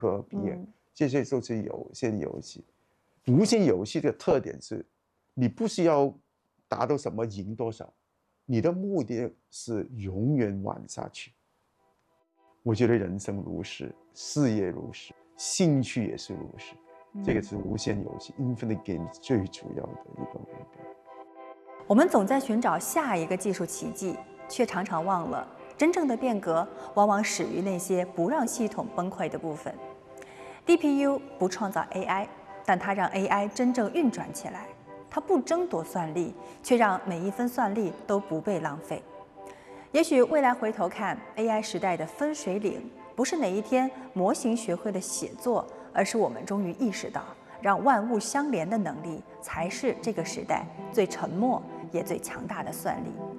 科比耶，这些都是有限游戏。无限游戏的特点是，你不需要达到什么赢多少，你的目的是永远玩下去。我觉得人生如是，事业如是，兴趣也是如是。这个是无限游戏 （Infinite Games） 最主要的一个目标。 我们总在寻找下一个技术奇迹，却常常忘了，真正的变革往往始于那些不让系统崩溃的部分。DPU 不创造 AI， 但它让 AI 真正运转起来。它不争夺算力，却让每一分算力都不被浪费。也许未来回头看 AI 时代的分水岭，不是哪一天模型学会了写作，而是我们终于意识到，让万物相连的能力才是这个时代最沉默也最强大的算力。